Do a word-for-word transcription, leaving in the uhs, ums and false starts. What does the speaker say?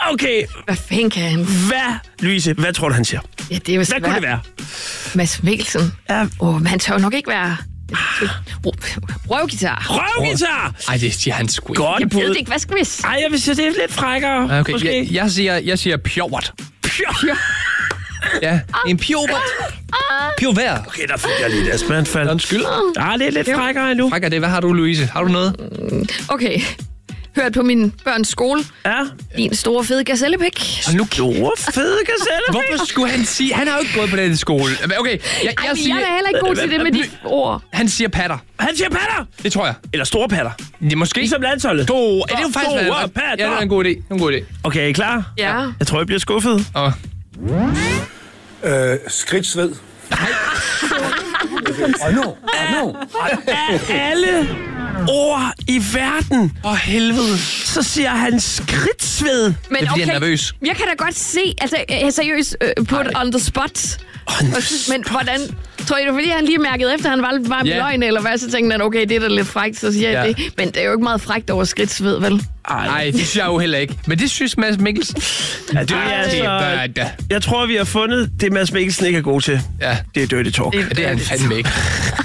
Okay. Hvad fanden kan han? Hvad, Louise, hvad tror du, han siger? Ja, det er jo Hvad kunne det være? Mads Mikkelsen. Ja. Åh, oh, men han tør jo nok ikke være... Røvgitar. Røvgitar! Ej, det siger han sgu ikke. Godt Jeg ved bud. det ikke. Hvad skal vi sige? Ej, jeg vil sige, det er lidt frækkere. Okay, måske. jeg, jeg siger, jeg siger pjovert. Pjør. Ja, en pjovert. Pjovert. Okay, der fik jeg lige et astmaanfald. Undskyld. Ah, det er lidt frækkere endnu. Frækker det. Hvad har du, Louise? Har du noget? Okay. Hørt på min børns skole. Ja. Din store fede gazellepik. Og nu Store, fede gazelle. Hvorfor skulle han sige... Han har jo ikke gået på den skole. Men okay, jeg, jeg, Ej, men siger... jeg er da heller ikke god til det med de ord. Han siger patter. Han siger patter. Det tror jeg. Eller store patter. Det er måske... Ligesom landsholdet. To. Er det jo faktisk... Store hvad- patter. Ja, det er en god idé. Det er en god idé. Okay, er I klar? Ja. Jeg tror, jeg bliver skuffet. Og... Øh, skridtsved. Og nu, og nu. Af alle ord i verden, Åh, helvede. så siger han skridtsved. Men Det er, fordi han er nervøs. Jeg kan da godt se, altså jeg er seriøst uh, put on the spot. On Og så- Men hvordan, tror I det er, fordi han lige mærkede efter, han var lidt varm i Ja. løgn, eller hvad? Så tænkte han, okay, det er da lidt frækt, så siger jeg Ja. det. Men det er jo ikke meget frækt over skridtsved, vel? Nej, det synes jeg jo heller ikke. Men det synes Mads Mikkelsen. Ja, det er altså, jeg tror, vi har fundet det, Mads Mikkelsen ikke er god til. Ja, Det er dirty talk. Det- det er han fandme ikke.